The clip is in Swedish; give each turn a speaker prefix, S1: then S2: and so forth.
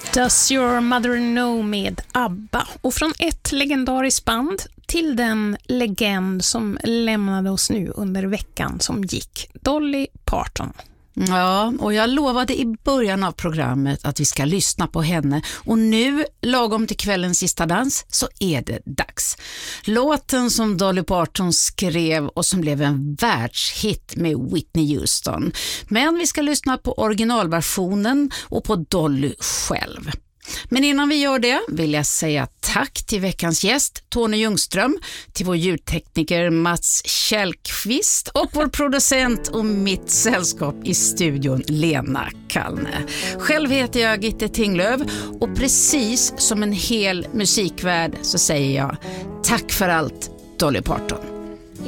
S1: Does Your Mother Know med ABBA. Och från ett legendariskt band till den legend som lämnade oss nu under veckan som gick, Dolly Parton.
S2: Ja, och jag lovade i början av programmet att vi ska lyssna på henne. Och nu, lagom till kvällens sista dans, så är det dags. Låten som Dolly Parton skrev och som blev en världshit med Whitney Houston. Men vi ska lyssna på originalversionen och på Dolly själv. Men innan vi gör det vill jag säga tack till veckans gäst Tony Ljungström, till vår ljudtekniker Mats Kjellqvist och vår producent och mitt sällskap i studion Lena Kallne. Själv heter jag Gitte Tinglöf och precis som en hel musikvärld så säger jag tack för allt, Dolly Parton.